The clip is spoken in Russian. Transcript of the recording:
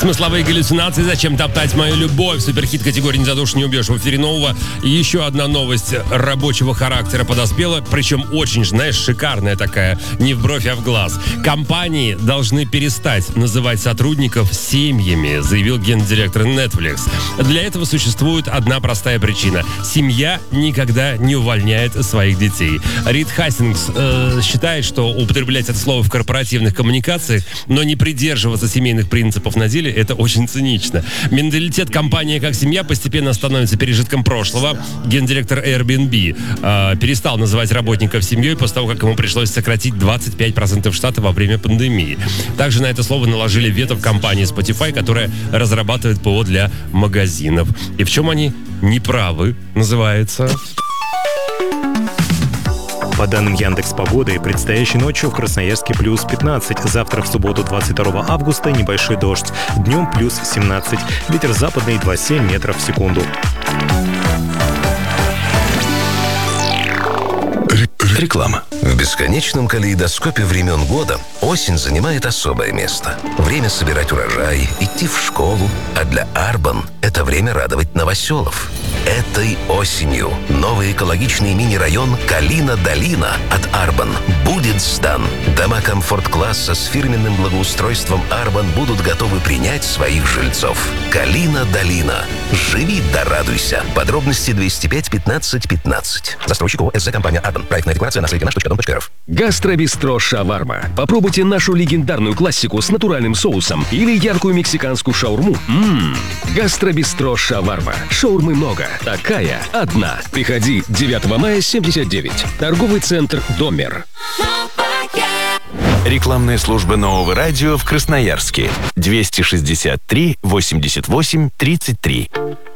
Смысловые галлюцинации, зачем топтать мою любовь? Суперхит категории «Не задушишь, не убьешь» в эфире Нового. И еще одна новость рабочего характера подоспела, причем очень, знаешь, шикарная такая, не в бровь, а в глаз. Компании должны перестать называть сотрудников семьями, заявил гендиректор Netflix. Для этого существует одна простая причина. Семья никогда не увольняет своих детей. Рид Хастингс считает, что употреблять это слово в корпоративных коммуникациях, но не придерживаться семейных принципов на деле, это очень цинично. Менталитет «компания как семья» постепенно становится пережитком прошлого. Гендиректор Airbnb перестал называть работников семьей после того, как ему пришлось сократить 25% штата во время пандемии. Также на это слово наложили вето в компании Spotify, которая разрабатывает ПО для магазинов. И в чем они неправы, называется... По данным Яндекс.Погоды, предстоящей ночью в Красноярске плюс 15, завтра в субботу 22 августа небольшой дождь, днем плюс 17, ветер западный 2,7 метров в секунду. Реклама. В бесконечном калейдоскопе времен года осень занимает особое место. Время собирать урожай, идти в школу, а для Арбан это время радовать новоселов. Этой осенью новый экологичный мини-район Калина-Долина от Арбан будет сдан. Дома комфорт-класса с фирменным благоустройством Арбан будут готовы принять своих жильцов. Калина-Долина. Живи да радуйся. Подробности 205 15 15. Застройщик ООО «СЗ Компания Арбан». Проектная декларация на сайте наш.дом.рф. Гастробистро «Шаварма». Попробуйте нашу легендарную классику с натуральным соусом или яркую мексиканскую шаурму. Гастробистро «Шаварма». Шаурмы много. Такая одна. Приходи 9 мая 79. Торговый центр «Домер». Рекламная служба Нового радио в Красноярске. 263 88 33.